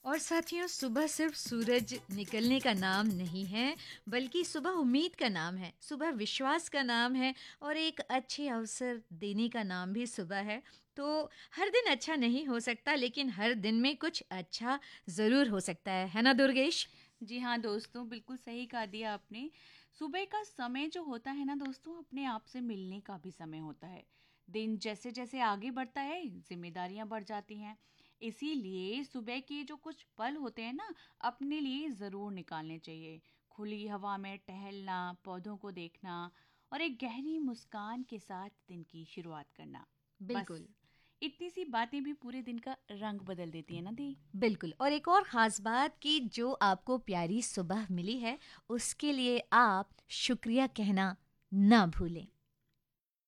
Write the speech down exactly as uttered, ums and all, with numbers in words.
और साथियों, सुबह सिर्फ सूरज निकलने का नाम नहीं है, बल्कि सुबह उम्मीद का नाम है, सुबह विश्वास का नाम है और एक अच्छे अवसर देने का नाम भी सुबह है। तो हर दिन अच्छा नहीं हो सकता, लेकिन हर दिन में कुछ अच्छा ज़रूर हो सकता है, है ना दुर्गेश? जी हाँ दोस्तों, बिल्कुल सही कहा दिया आपने। सुबह का समय जो होता है ना दोस्तों, अपने आप से मिलने का भी समय होता है। दिन जैसे जैसे आगे बढ़ता है, जिम्मेदारियां बढ़ जाती हैं। इसीलिए सुबह के जो कुछ पल होते हैं ना, अपने लिए ज़रूर निकालने चाहिए। खुली हवा में टहलना, पौधों को देखना और एक गहरी मुस्कान के साथ दिन की शुरुआत करना। बस बिल्कुल। इतनी सी बातें भी पूरे दिन का रंग बदल देती है ना दी। बिल्कुल, और एक और ख़ास बात कि जो आपको प्यारी सुबह मिली है, उसके लिए आप शुक्रिया कहना ना भूलें।